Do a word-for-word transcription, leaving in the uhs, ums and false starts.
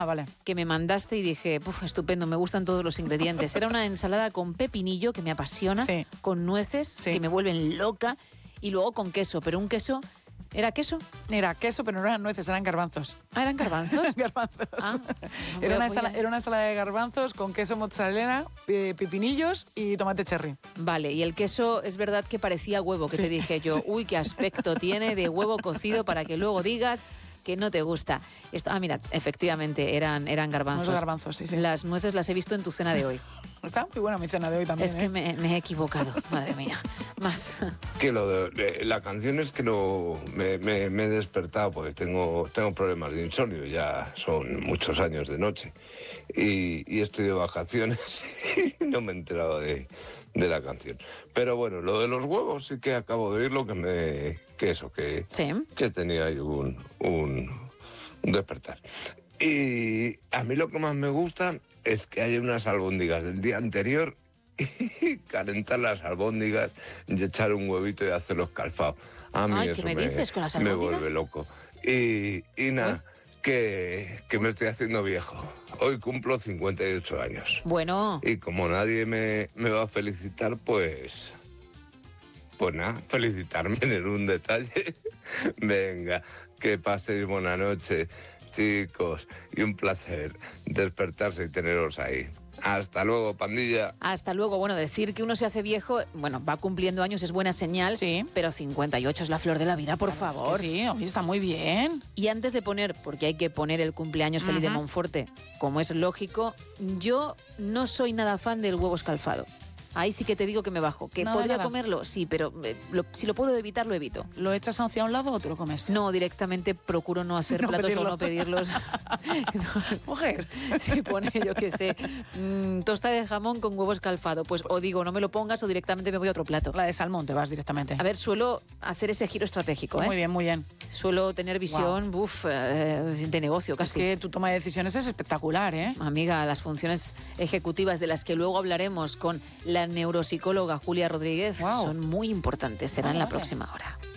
Ah, vale. que me mandaste y dije, puf, estupendo, me gustan todos los ingredientes. Era una ensalada con pepinillo, que me apasiona, Sí. con nueces, Sí. que me vuelven loca, y luego con queso, pero un queso... ¿Era queso? Era queso, pero no eran nueces, eran garbanzos. Ah, ¿eran garbanzos? garbanzos. Ah, no era, una voy a- ensala- era una ensalada de garbanzos con queso mozzarella, eh, pepinillos y tomate cherry. Vale, y el queso es verdad que parecía huevo, que Sí. te dije yo, uy, qué aspecto tiene de huevo cocido para que luego digas que no te gusta. Esto, ah, mira, efectivamente, eran, eran garbanzos. Unos garbanzos, sí, sí. Las nueces las he visto en tu cena de hoy. Está muy buena mi cena de hoy también. Es que ¿eh? me, me he equivocado, madre mía. Más. Que lo de, de- la canción es que no me, me- me he despertado porque tengo, tengo problemas de insomnio, ya son muchos años de noche. Y, y estoy de vacaciones y no me he enterado de, de la canción. Pero bueno, lo de los huevos sí que acabo de oírlo, que me que eso, que, Sí. que tenía ahí un, un, un despertar. Y a mí lo que más me gusta es que hay unas albóndigas del día anterior y calentar las albóndigas y echar un huevito y hacerlos calfados. A mí Ay, eso ¿qué me dices con las me albóndigas? vuelve loco. Y, y nada, que, que me estoy haciendo viejo. Hoy cumplo cincuenta y ocho años. Bueno, Y como nadie me, me va a felicitar, pues... Pues nada, felicitarme en un detalle. Venga, que paséis buena noche, chicos. Y un placer despertarse y teneros ahí. Hasta luego, pandilla. hasta luego. Bueno, decir que uno se hace viejo, bueno, va cumpliendo años, es buena señal, Sí. pero cincuenta y ocho es la flor de la vida, por Es que favor. sí, hoy está muy bien. Y antes de poner, porque hay que poner el cumpleaños feliz de Ujú. Monforte, como es lógico, yo no soy nada fan del huevo escalfado. Ahí sí que te digo que me bajo. ¿Que Nada, podría nada. comerlo? Sí, pero eh, lo- si lo puedo evitar, lo evito. ¿Lo echas hacia un lado o te lo comes? No, directamente procuro no hacer No platos pedirlo. o no pedirlos. Mujer. Si pone, yo qué sé, mm, tosta de jamón con huevo escalfado, pues o digo no me lo pongas o directamente me voy a otro plato. La de salmón te vas directamente. A ver, suelo hacer ese giro estratégico, ¿eh? Muy bien, muy bien. Suelo tener visión, buf, eh, de negocio Es casi. que tu toma de decisiones es espectacular, ¿eh? Amiga, las funciones ejecutivas de las que luego hablaremos con la neuropsicóloga Julia Rodríguez Guau. son muy importantes. Será Vale, en la vale. próxima hora.